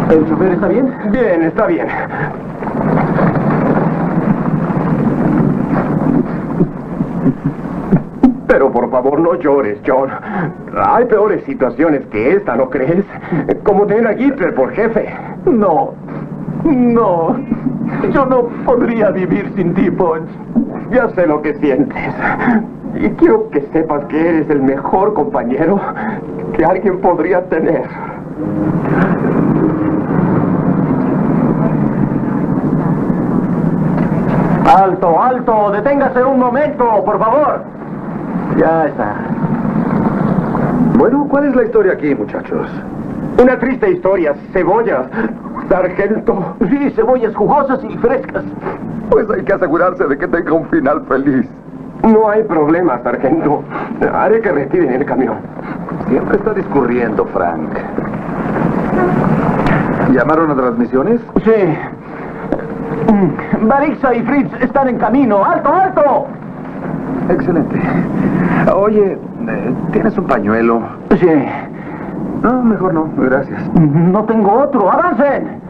¿El chofer está bien? Bien, está bien. Pero por favor no llores, John. Hay peores situaciones que esta, ¿no crees? Como tener a Hitler por jefe. No. Yo no podría vivir sin ti, Punch. Ya sé lo que sientes. Y quiero que sepas que eres el mejor compañero que alguien podría tener. ¡Alto, alto! ¡Deténgase un momento, por favor! Ya está. Bueno, ¿cuál es la historia aquí, muchachos? Una triste historia, cebollas, sargento. Sí, cebollas jugosas y frescas. Pues hay que asegurarse de que tenga un final feliz. No hay problema, sargento. Haré que retiren el camión. Siempre está discurriendo, Frank. ¿Llamaron a transmisiones? Sí. Barixa y Fritz están en camino. ¡Alto, alto! Excelente. Oye, ¿tienes un pañuelo? Sí. No, mejor no, gracias. No tengo otro. ¡Avancen!